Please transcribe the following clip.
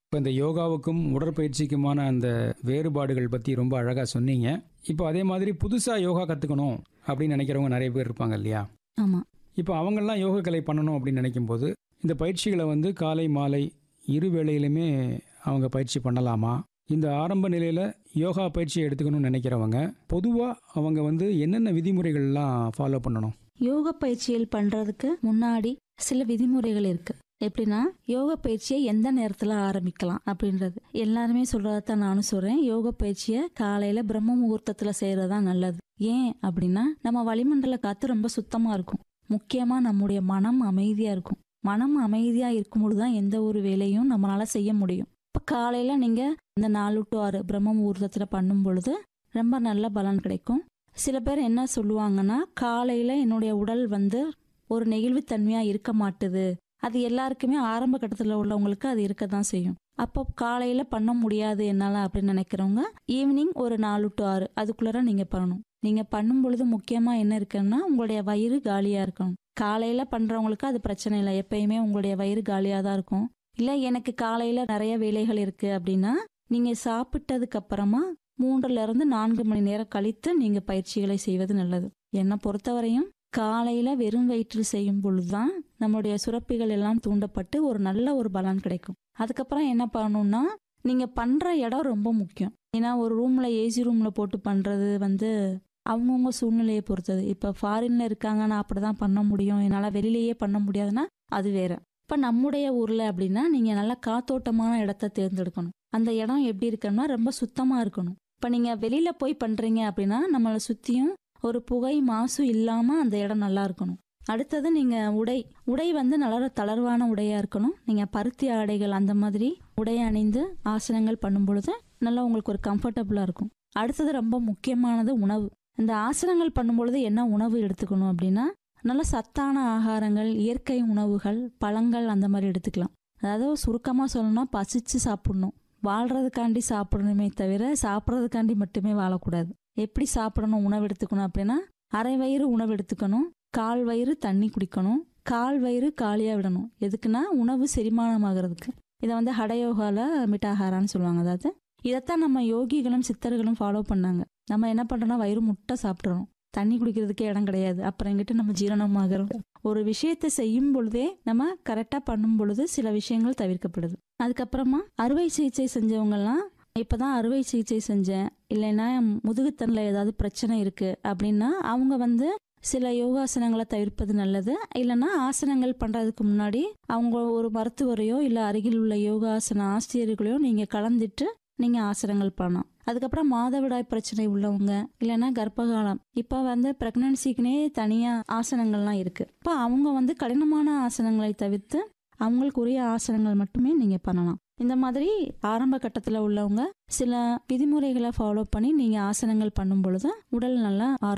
இப்போ இந்த யோகாவுக்கும் உடற்பயிற்சிக்குமான அந்த வேறுபாடுகள் பற்றி ரொம்ப அழகாக சொன்னீங்க. இப்போ அதே மாதிரி புதுசாக யோகா கற்றுக்கணும் அப்படின்னு நினைக்கிறவங்க நிறைய பேர் இருப்பாங்க இல்லையா? ஆமா. இப்போ அவங்கெல்லாம் யோக கலை பண்ணணும் அப்படின்னு நினைக்கும்போது இந்த பயிற்சிகளை வந்து காலை மாலை இரு வேளையிலுமே அவங்க பயிற்சி பண்ணலாமா? இந்த ஆரம்ப நிலையில் யோகா பயிற்சியை எடுத்துக்கணும்னு நினைக்கிறவங்க பொதுவாக அவங்க வந்து என்னென்ன விதிமுறைகள்லாம் ஃபாலோ பண்ணணும்? யோக பயிற்சிகள் பண்றதுக்கு முன்னாடி சில விதிமுறைகள் இருக்கு. எப்படின்னா, யோக பயிற்சியை எந்த நேரத்துல ஆரம்பிக்கலாம் அப்படின்றது. எல்லாருமே சொல்றதான் நானும் சொல்றேன். யோக பயிற்சியை காலையில பிரம்ம முகூர்த்தத்துல செய்யறதுதான் நல்லது. ஏன் அப்படின்னா, நம்ம வளிமண்டல காத்து ரொம்ப சுத்தமா இருக்கும். முக்கியமா நம்முடைய மனம் அமைதியா இருக்கும். மனம் அமைதியா இருக்கும் பொழுதுதான் எந்த ஒரு வேலையும் நம்மளால செய்ய முடியும். இப்ப காலையில நீங்க இந்த 4 to 6 பிரம்ம முகூர்த்தத்துல பண்ணும் பொழுது ரொம்ப நல்ல பலன் கிடைக்கும். சில பேர் என்ன சொல்லுவாங்கன்னா, காலையில என்னுடைய உடல் வந்து ஒரு நெகிழ்வுத்தன்மையா இருக்க மாட்டுது. அது எல்லாருக்குமே ஆரம்ப கட்டத்தில் உள்ளவங்களுக்கு அது இருக்க தான் செய்யும். அப்போ காலையில பண்ண முடியாது என்னால அப்படின்னு நினைக்கிறவங்க ஈவினிங் ஒரு 4 to 6 அதுக்குள்ளார நீங்க பண்ணணும். நீங்க பண்ணும் பொழுது முக்கியமா என்ன இருக்குன்னா, உங்களுடைய வயிறு காலியா இருக்கணும். காலையில பண்றவங்களுக்கு அது பிரச்சனை இல்லை. எப்பயுமே உங்களுடைய வயிறு காலியா தான் இருக்கும். இல்லை எனக்கு காலையில நிறைய வேலைகள் இருக்கு அப்படின்னா, நீங்க சாப்பிட்டதுக்கு அப்புறமா 3 to 4 மணி நேரம் கழித்து நீங்க பயிற்சிகளை செய்வது நல்லது. என்னை பொறுத்தவரையும் காலையில வெறும் வயிற்றில் செய்யும் பொழுதுதான் நம்மளுடைய சுரப்பிகள் எல்லாம் தூண்டப்பட்டு ஒரு நல்ல ஒரு பலன் கிடைக்கும். அதுக்கப்புறம் என்ன பண்ணணும்னா, நீங்க பண்ற இடம் ரொம்ப முக்கியம். ஏன்னா ஒரு ரூம்ல ஏசி ரூம்ல போட்டு பண்றது வந்து அவங்கவுங்க சூழ்நிலையை பொறுத்தது. இப்போ ஃபாரின்ல இருக்காங்க, நான் அப்படிதான் பண்ண முடியும், என்னால் வெளியிலேயே பண்ண முடியாதுன்னா அது வேற. இப்போ நம்முடைய ஊர்ல அப்படின்னா நீங்க நல்லா காத்தோட்டமான இடத்த தேர்ந்தெடுக்கணும். அந்த இடம் எப்படி இருக்கணும்னா ரொம்ப சுத்தமா இருக்கணும். இப்போ நீங்க வெளியில போய் பண்றீங்க அப்படின்னா நம்மளை சுத்தியும் ஒரு புகை மாசு இல்லாம அந்த இடம் நல்லா இருக்கணும். அடுத்தது நீங்க உடை வந்து நல்ல தளர்வான உடையா இருக்கணும். நீங்க பருத்தி ஆடைகள் அந்த மாதிரி உடை அணிந்து ஆசனங்கள் பண்ணும் பொழுது நல்லா உங்களுக்கு ஒரு கம்ஃபர்டபுளா இருக்கும். அடுத்தது ரொம்ப முக்கியமானது உணவு. இந்த ஆசனங்கள் பண்ணும் பொழுது என்ன உணவு எடுத்துக்கணும் அப்படின்னா, நல்ல சத்தான ஆகாரங்கள், இயற்கை உணவுகள், பழங்கள் அந்த மாதிரி எடுத்துக்கலாம். அதாவது சுருக்கமா சொல்லணும்னா பசிச்சு சாப்பிடணும். வாழ்றதுக்காண்டி சாப்பிடணுமே தவிர சாப்பிட்றதுக்காண்டி மட்டுமே வாழக்கூடாது. எப்படி சாப்பிடணும் உணவு எடுத்துக்கணும் அப்படின்னா, அரை வயிறு உணவு எடுத்துக்கணும், 1/4 வயிறு தண்ணி குடிக்கணும், 1/4 வயிறு காலியா விடணும். எதுக்குன்னா உணவு செரிமானமாகிறதுக்கு. இதை வந்து ஹடயோகால மிட்டாகாரான்னு சொல்லுவாங்க. அதாவது இதைத்தான் நம்ம யோகிகளும் சித்தர்களும் ஃபாலோ பண்ணாங்க. நம்ம என்ன பண்றோம்னா வயிறு முட்டை சாப்பிட்றோம், தண்ணி குடிக்கிறதுக்கே இடம் கிடையாது. அப்புறம் எங்கிட்ட நம்ம ஜீரணமாகிறோம். ஒரு விஷயத்தை செய்யும் பொழுதே நம்ம கரெக்டா பண்ணும் பொழுது சில விஷயங்கள் தவிர்க்கப்படுது. அதுக்கப்புறமா அறுவை சிகிச்சை செஞ்சவங்கலாம் இப்பதான் அறுவை சிகிச்சை செஞ்சேன், இல்லைன்னா முதுகுத்தண்டில் ஏதாவது பிரச்சனை இருக்கு அப்படின்னா அவங்க வந்து சில யோகாசனங்களை தவிர்ப்பது நல்லது. இல்லைன்னா ஆசனங்கள் பண்றதுக்கு முன்னாடி அவங்க ஒரு மருத்துவரையோ இல்லை அருகில் உள்ள யோகாசன ஆசிரியர்களையோ நீங்க கலந்துட்டு நீங்க ஆசனங்கள் பண்ணலாம். அதுக்கப்புறம் மாதவிடாய் பிரச்சனை உள்ளவங்க, இல்லைன்னா கர்ப்பகாலம், இப்போ வந்து பிரெக்னன்சிக்குனே தனியா ஆசனங்கள்லாம் இருக்கு. இப்போ அவங்க வந்து கடினமான ஆசனங்களை தவிர்த்து அவங்களுக்குரிய ஆசனங்கள் மட்டுமே நீங்க பண்ணலாம். இந்த மாதிரி ஆரம்ப கட்டத்தில் உள்ளவங்க சில விதிமுறைகளை ஃபாலோ பண்ணி நீங்க ஆசனங்கள் பண்ணும் பொழுது உடல் நல்லா ஆரோக்கியம்